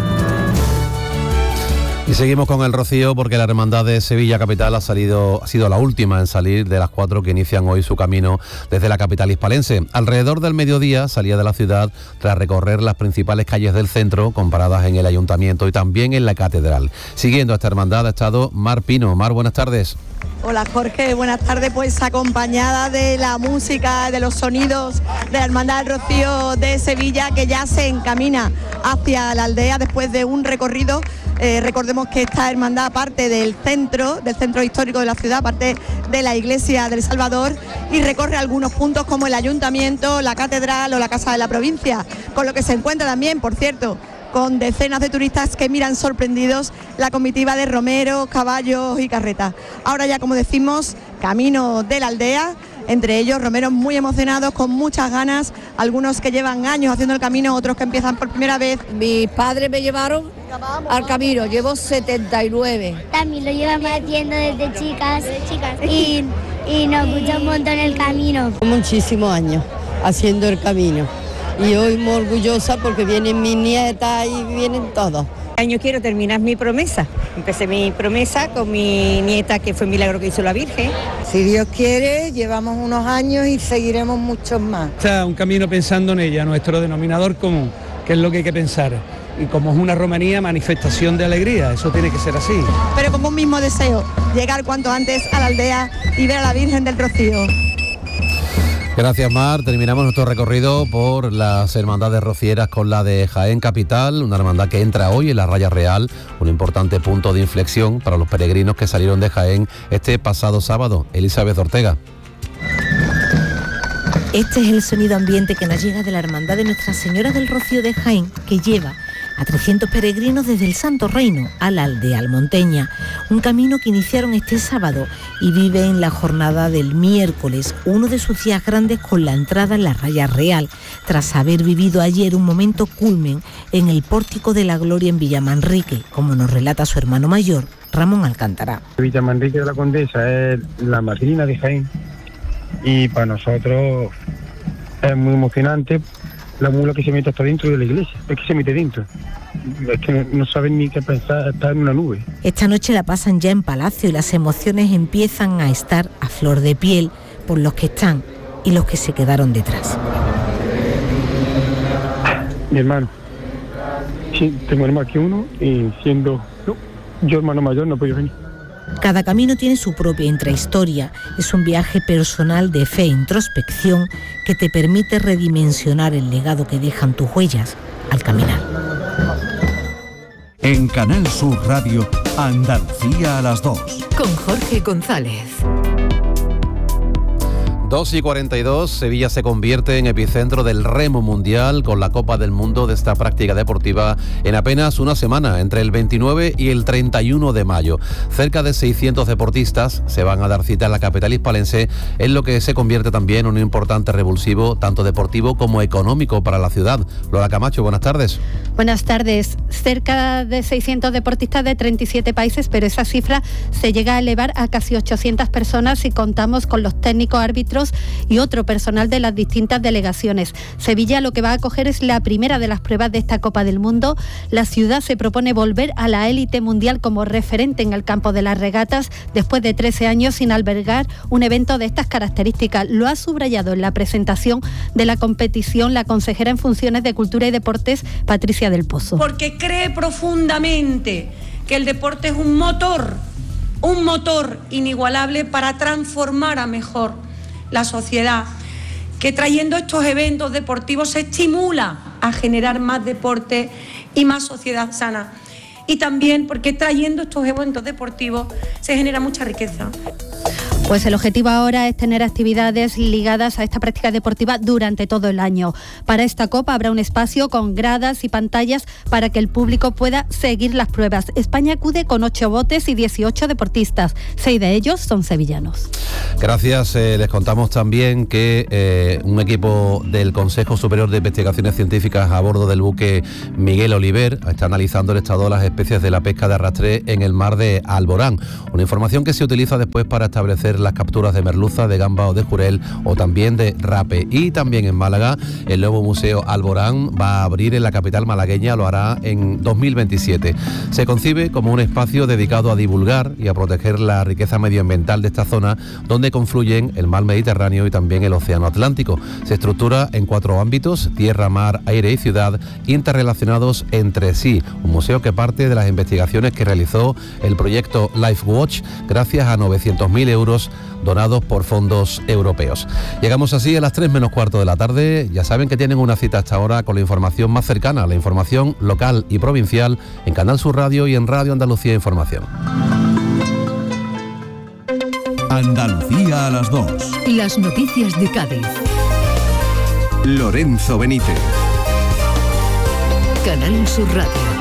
Y seguimos con el rocío porque la Hermandad de Sevilla Capital ha sido la última en salir de las 4 que inician hoy su camino desde la capital hispalense. Alrededor del mediodía salía de la ciudad tras recorrer las principales calles del centro, con paradas en el Ayuntamiento y también en la Catedral. Siguiendo a esta hermandad ha estado Mar Pino. Mar, buenas tardes. Hola Jorge, buenas tardes, pues acompañada de la música, de los sonidos de la Hermandad del Rocío de Sevilla, que ya se encamina hacia la aldea después de un recorrido. Recordemos que esta hermandad parte del centro histórico de la ciudad, parte de la iglesia del Salvador y recorre algunos puntos como el Ayuntamiento, la Catedral o la Casa de la Provincia, con lo que se encuentra también, por cierto, con decenas de turistas que miran sorprendidos la comitiva de romeros, caballos y carretas. Ahora ya, como decimos, camino de la aldea, entre ellos romeros muy emocionados, con muchas ganas, algunos que llevan años haciendo el camino, otros que empiezan por primera vez. Mis padres me llevaron al camino, llevo 79. También lo llevamos haciendo desde chicas y nos gusta un montón el camino. Muchísimos años haciendo el camino. Y hoy muy orgullosa porque vienen mis nietas y vienen todos. Este año quiero terminar mi promesa. Empecé mi promesa con mi nieta, que fue un milagro que hizo la Virgen. Si Dios quiere, llevamos unos años y seguiremos muchos más. Está un camino pensando en ella, nuestro denominador común, que es lo que hay que pensar. Y como es una romería, manifestación de alegría, eso tiene que ser así. Pero con un mismo deseo, llegar cuanto antes a la aldea y ver a la Virgen del Rocío. Gracias, Mar. Terminamos nuestro recorrido por las hermandades rocieras con la de Jaén Capital, una hermandad que entra hoy en la Raya Real, un importante punto de inflexión para los peregrinos que salieron de Jaén este pasado sábado. Elizabeth Ortega. Este es el sonido ambiente que nos llega de la Hermandad de Nuestra Señora del Rocío de Jaén, que lleva a 300 peregrinos desde el Santo Reino a la aldea almonteña, un camino que iniciaron este sábado y vive en la jornada del miércoles, uno de sus días grandes con la entrada en la Raya Real, tras haber vivido ayer un momento culmen en el Pórtico de la Gloria en Villamanrique, como nos relata su hermano mayor, Ramón Alcántara. Villamanrique de la Condesa es la madrina de Jaén y para nosotros es muy emocionante. La mula que se mete hasta dentro de la iglesia, es que se mete dentro, es que no saben ni qué pensar, está en una nube. Esta noche la pasan ya en Palacio y las emociones empiezan a estar a flor de piel por los que están y los que se quedaron detrás. Mi hermano, sí, tengo más que uno y siendo yo hermano mayor no puedo venir. Cada camino tiene su propia intrahistoria. Es un viaje personal de fe e introspección que te permite redimensionar el legado que dejan tus huellas al caminar. En Canal Sur Radio, Andalucía a las 2. Con Jorge González. 2:42, Sevilla se convierte en epicentro del remo mundial con la Copa del Mundo de esta práctica deportiva en apenas una semana, entre el 29 y el 31 de mayo. Cerca de 600 deportistas se van a dar cita en la capital hispalense, en lo que se convierte también en un importante revulsivo, tanto deportivo como económico para la ciudad. Lola Camacho, buenas tardes. Buenas tardes. Cerca de 600 deportistas de 37 países, pero esa cifra se llega a elevar a casi 800 personas si contamos con los técnicos, árbitros y otro personal de las distintas delegaciones. Sevilla lo que va a acoger es la primera de las pruebas de esta Copa del Mundo. La ciudad se propone volver a la élite mundial como referente en el campo de las regatas después de 13 años sin albergar un evento de estas características. Lo ha subrayado en la presentación de la competición la consejera en funciones de Cultura y Deportes, Patricia del Pozo. Porque cree profundamente que el deporte es un motor inigualable para transformar a mejor la sociedad, que trayendo estos eventos deportivos se estimula a generar más deporte y más sociedad sana. Y también porque trayendo estos eventos deportivos se genera mucha riqueza. Pues el objetivo ahora es tener actividades ligadas a esta práctica deportiva durante todo el año. Para esta Copa habrá un espacio con gradas y pantallas para que el público pueda seguir las pruebas. España acude con 8 botes y 18 deportistas. 6 de ellos son sevillanos. Gracias. Les contamos también que un equipo del Consejo Superior de Investigaciones Científicas a bordo del buque Miguel Oliver está analizando el estado de las especies de la pesca de arrastre en el mar de Alborán. Una información que se utiliza después para establecer las capturas de merluza, de gamba o de jurel, o también de rape. Y también en Málaga, el nuevo Museo Alborán va a abrir en la capital malagueña, lo hará en 2027. Se concibe como un espacio dedicado a divulgar y a proteger la riqueza medioambiental de esta zona, donde confluyen el mar Mediterráneo y también el océano Atlántico. Se estructura en 4 ámbitos: tierra, mar, aire y ciudad, interrelacionados entre sí. Un museo que parte de las investigaciones que realizó el proyecto LifeWatch, gracias a 900.000 euros donados por fondos europeos. Llegamos así a las 3 menos cuarto de la tarde. Ya saben que tienen una cita hasta ahora con la información más cercana, la información local y provincial, en Canal Sur Radio y en Radio Andalucía Información. Andalucía a las 2. Las noticias de Cádiz. Lorenzo Benítez. Canal Sur Radio.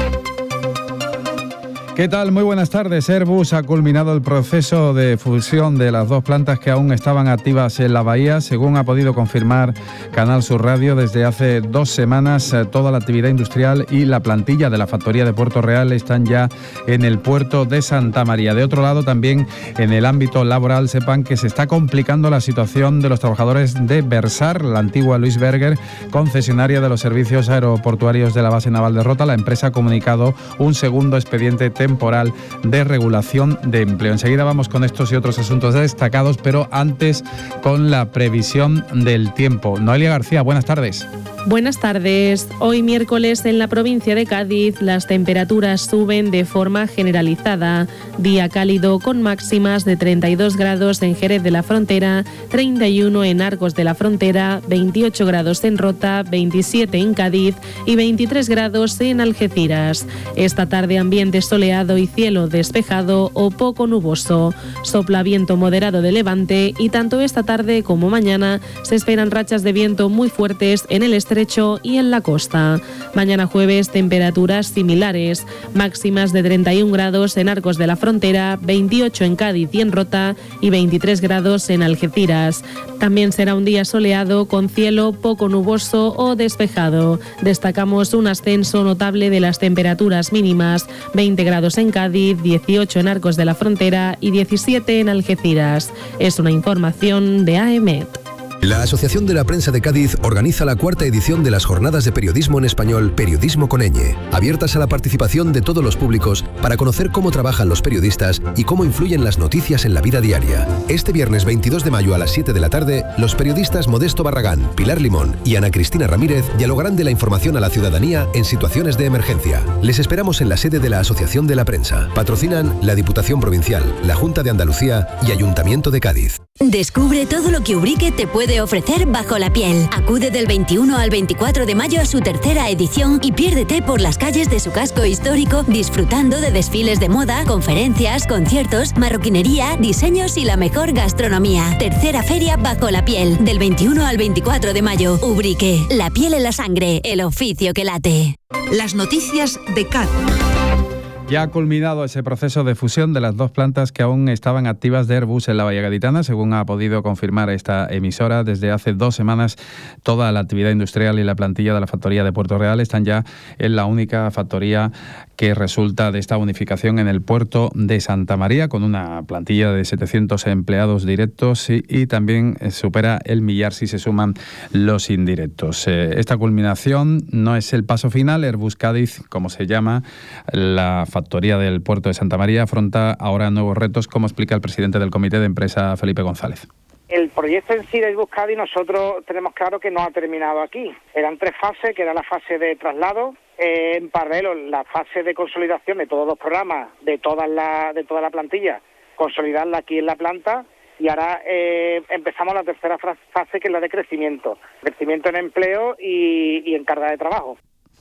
¿Qué tal? Muy buenas tardes. Airbus ha culminado el proceso de fusión de las 2 plantas que aún estaban activas en la bahía. Según ha podido confirmar Canal Sur Radio, desde hace 2 semanas toda la actividad industrial y la plantilla de la factoría de Puerto Real están ya en el puerto de Santa María. De otro lado, también en el ámbito laboral, sepan que se está complicando la situación de los trabajadores de Versar, la antigua Luis Berger, concesionaria de los servicios aeroportuarios de la base naval de Rota. La empresa ha comunicado un segundo expediente temporal de regulación de empleo. Enseguida vamos con estos y otros asuntos destacados, pero antes con la previsión del tiempo. Noelia García, buenas tardes. Buenas tardes. Hoy miércoles en la provincia de Cádiz las temperaturas suben de forma generalizada. Día cálido con máximas de 32 grados en Jerez de la Frontera, 31 en Arcos de la Frontera, 28 grados en Rota, 27 en Cádiz y 23 grados en Algeciras. Esta tarde ambiente soleado y cielo despejado o poco nuboso. Sopla viento moderado de levante y tanto esta tarde como mañana se esperan rachas de viento muy fuertes en el estrecho y en la costa. Mañana jueves temperaturas similares, máximas de 31 grados en Arcos de la Frontera, 28 en Cádiz y en Rota y 23 grados en Algeciras. También será un día soleado con cielo poco nuboso o despejado. Destacamos un ascenso notable de las temperaturas mínimas, 20 grados en Cádiz, 18 en Arcos de la Frontera y 17 en Algeciras. Es una información de AEMET. La Asociación de la Prensa de Cádiz organiza la 4ª edición de las Jornadas de Periodismo en Español, Periodismo con ñ, abiertas a la participación de todos los públicos para conocer cómo trabajan los periodistas y cómo influyen las noticias en la vida diaria. Este viernes 22 de mayo a las 7 de la tarde, los periodistas Modesto Barragán, Pilar Limón y Ana Cristina Ramírez dialogarán de la información a la ciudadanía en situaciones de emergencia. Les esperamos en la sede de la Asociación de la Prensa. Patrocinan la Diputación Provincial, la Junta de Andalucía y Ayuntamiento de Cádiz. Descubre todo lo que Ubrique te puede puede ofrecer Bajo la Piel. Acude del 21 al 24 de mayo a su tercera edición y piérdete por las calles de su casco histórico disfrutando de desfiles de moda, conferencias, conciertos, marroquinería, diseños y la mejor gastronomía. Tercera feria Bajo la Piel, del 21 al 24 de mayo. Ubrique, la piel en la sangre, el oficio que late. Las noticias de Cádiz. Ya ha culminado ese proceso de fusión de las dos plantas que aún estaban activas de Airbus en la Bahía Gaditana, según ha podido confirmar esta emisora. Desde hace 2 semanas toda la actividad industrial y la plantilla de la factoría de Puerto Real están ya en la única factoría que resulta de esta unificación en el puerto de Santa María, con una plantilla de 700 empleados directos y también supera el millar si se suman los indirectos. Esta culminación no es el paso final. Airbus Cádiz, como se llama, la factoría del puerto de Santa María, afronta ahora nuevos retos, como explica el presidente del comité de empresa, Felipe González. El proyecto en sí de Airbus Cádiz, nosotros tenemos claro que no ha terminado aquí. Eran 3 fases, que era la fase de traslado, en paralelo la fase de consolidación de todos los programas, de toda la plantilla, consolidarla aquí en la planta, y ahora empezamos la tercera fase, que es la de crecimiento en empleo y en carga de trabajo.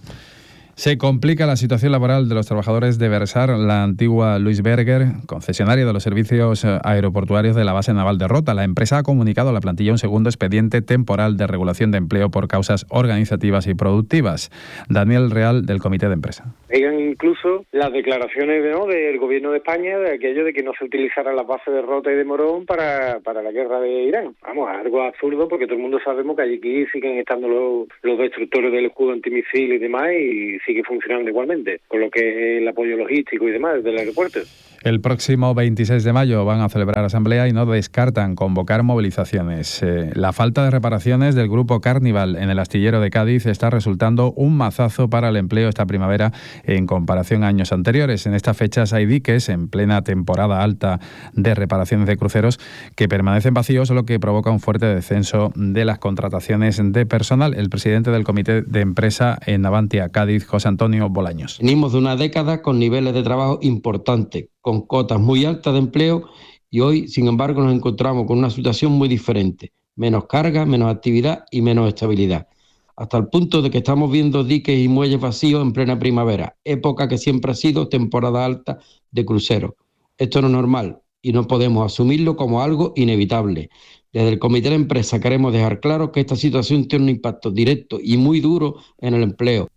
Se complica la situación laboral de los trabajadores de Versar, la antigua Luis Berger, concesionaria de los servicios aeroportuarios de la base naval de Rota. La empresa ha comunicado a la plantilla un segundo expediente temporal de regulación de empleo por causas organizativas y productivas. Daniel Real, del comité de empresa. Digan incluso las declaraciones del gobierno de España de aquello de que no se utilizara la base de Rota y de Morón para la guerra de Irán. Vamos, algo absurdo, porque todo el mundo sabemos que allí siguen estando los destructores del escudo antimisil y demás, y sigue funcionando igualmente, con lo que es el apoyo logístico y demás del aeropuerto. El próximo 26 de mayo van a celebrar asamblea y no descartan convocar movilizaciones. La falta de reparaciones del grupo Carnival en el astillero de Cádiz está resultando un mazazo para el empleo esta primavera en comparación a años anteriores. En estas fechas hay diques en plena temporada alta de reparaciones de cruceros que permanecen vacíos, lo que provoca un fuerte descenso de las contrataciones de personal. El presidente del comité de empresa en Navantia Cádiz, José Antonio Bolaños. Venimos de una década con niveles de trabajo importantes, con cotas muy altas de empleo, y hoy, sin embargo, nos encontramos con una situación muy diferente. Menos carga, menos actividad y menos estabilidad. Hasta el punto de que estamos viendo diques y muelles vacíos en plena primavera, época que siempre ha sido temporada alta de cruceros. Esto no es normal y no podemos asumirlo como algo inevitable. Desde el comité de empresa queremos dejar claro que esta situación tiene un impacto directo y muy duro en el empleo.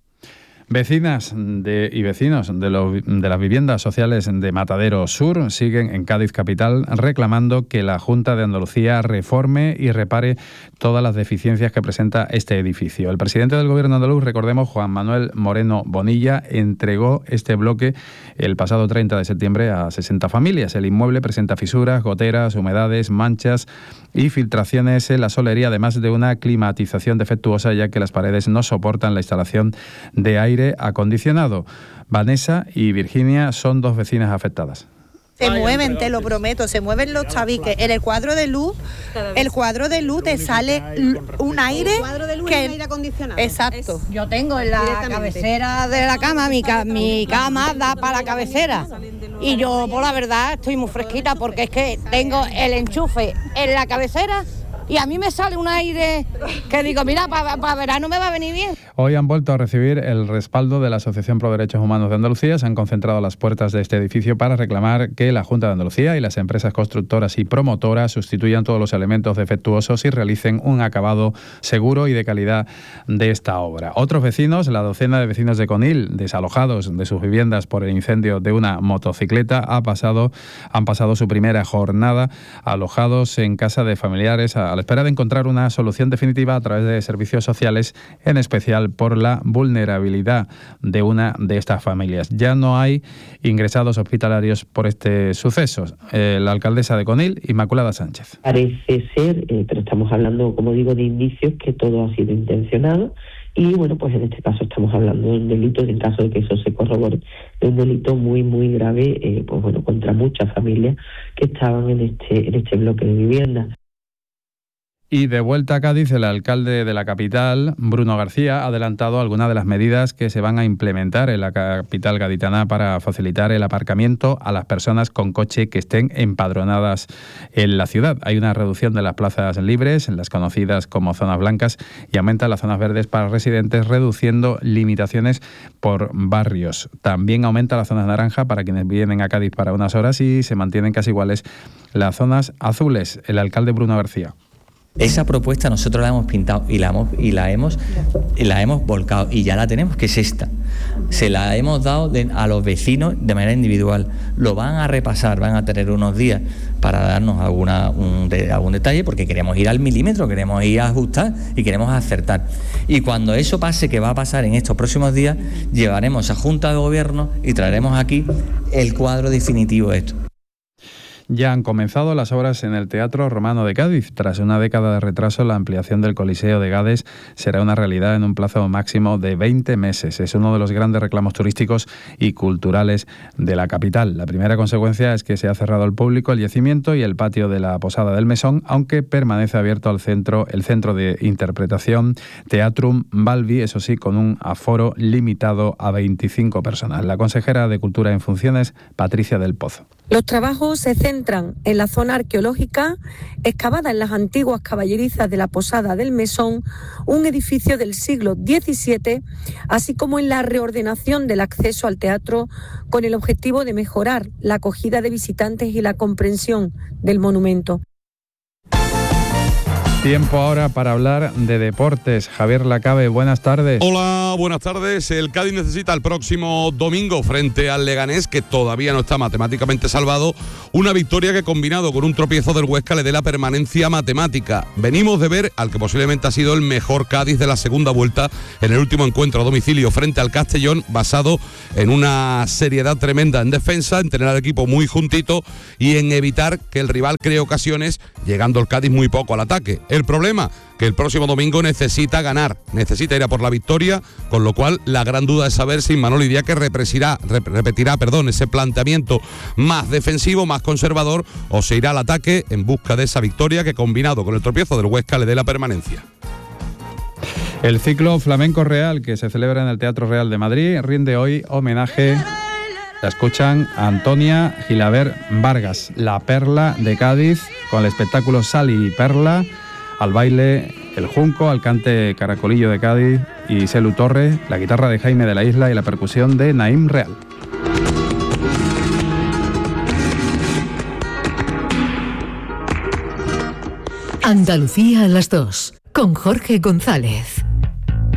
Vecinas y vecinos de las viviendas sociales de Matadero Sur siguen en Cádiz capital reclamando que la Junta de Andalucía reforme y repare todas las deficiencias que presenta este edificio. El presidente del Gobierno andaluz, recordemos, Juan Manuel Moreno Bonilla, entregó este bloque el pasado 30 de septiembre a 60 familias. El inmueble presenta fisuras, goteras, humedades, manchas y filtraciones en la solería, además de una climatización defectuosa, ya que las paredes no soportan la instalación de aire acondicionado. Vanessa y Virginia son 2 vecinas afectadas. Se mueven, te lo prometo, se mueven los tabiques. En el cuadro de luz te sale un aire que aire acondicionado. Exacto. Yo tengo en la cabecera de la cama, mi cama da para la cabecera. Y yo, por la verdad, estoy muy fresquita porque es que tengo el enchufe en la cabecera. Y a mí me sale un aire que digo, mira, para verano me va a venir bien. Hoy han vuelto a recibir el respaldo de la Asociación Pro Derechos Humanos de Andalucía. Se han concentrado a las puertas de este edificio para reclamar que la Junta de Andalucía y las empresas constructoras y promotoras sustituyan todos los elementos defectuosos y realicen un acabado seguro y de calidad de esta obra. Otros vecinos, la docena de vecinos de Conil, desalojados de sus viviendas por el incendio de una motocicleta, han pasado su primera jornada alojados en casa de familiares a la espera de encontrar una solución definitiva a través de servicios sociales, en especial por la vulnerabilidad de una de estas familias. Ya no hay ingresados hospitalarios por este suceso. La alcaldesa de Conil, Inmaculada Sánchez. Parece ser, pero estamos hablando, como digo, de indicios que todo ha sido intencionado. Y bueno, pues en este caso estamos hablando de un delito, y en caso de que eso se corrobore, de un delito muy, muy grave, pues bueno, contra muchas familias que estaban en este bloque de viviendas. Y de vuelta a Cádiz, el alcalde de la capital, Bruno García, ha adelantado algunas de las medidas que se van a implementar en la capital gaditana para facilitar el aparcamiento a las personas con coche que estén empadronadas en la ciudad. Hay una reducción de las plazas libres, en las conocidas como zonas blancas, y aumentan las zonas verdes para residentes, reduciendo limitaciones por barrios. También aumenta las zonas naranja para quienes vienen a Cádiz para unas horas y se mantienen casi iguales las zonas azules. El alcalde Bruno García. Esa propuesta nosotros la hemos pintado y la hemos volcado y ya la tenemos, que es esta. Se la hemos dado a los vecinos de manera individual. Lo van a repasar, van a tener unos días para darnos algún detalle, porque queremos ir al milímetro, queremos ir a ajustar y queremos acertar. Y cuando eso pase, que va a pasar en estos próximos días, llevaremos a Junta de Gobierno y traeremos aquí el cuadro definitivo de esto. Ya han comenzado las obras en el Teatro Romano de Cádiz. Tras una década de retraso, la ampliación del Coliseo de Gades será una realidad en un plazo máximo de 20 meses. Es uno de los grandes reclamos turísticos y culturales de la capital. La primera consecuencia es que se ha cerrado al público el yacimiento y el patio de la Posada del Mesón, aunque permanece abierto el centro de interpretación Teatrum Balbi, eso sí, con un aforo limitado a 25 personas. La consejera de Cultura en funciones, Patricia del Pozo. Los trabajos se centran en la zona arqueológica, excavada en las antiguas caballerizas de la Posada del Mesón, un edificio del siglo XVII, así como en la reordenación del acceso al teatro, con el objetivo de mejorar la acogida de visitantes y la comprensión del monumento. Tiempo ahora para hablar de deportes. Javier Lacabe, buenas tardes. Hola, buenas tardes. El Cádiz necesita el próximo domingo frente al Leganés, que todavía no está matemáticamente salvado, una victoria que, combinado con un tropiezo del Huesca, le dé la permanencia matemática. Venimos de ver al que posiblemente ha sido el mejor Cádiz de la segunda vuelta en el último encuentro a domicilio frente al Castellón, basado en una seriedad tremenda en defensa, en tener al equipo muy juntito y en evitar que el rival cree ocasiones, llegando el Cádiz muy poco al ataque. El problema, que el próximo domingo necesita ganar, necesita ir a por la victoria, con lo cual la gran duda es saber si Manolo Díaz repetirá ese planteamiento más defensivo, más conservador, o se irá al ataque en busca de esa victoria que, combinado con el tropiezo del Huesca, le dé la permanencia. El ciclo Flamenco Real, que se celebra en el Teatro Real de Madrid, rinde hoy homenaje, la escuchan, a Antonia Gilabert Vargas, la perla de Cádiz, con el espectáculo Sali y Perla. Al baile el Junco, al cante Caracolillo de Cádiz y Celu Torre, la guitarra de Jaime de la Isla y la percusión de Naim Real. Andalucía a las 2, con Jorge González.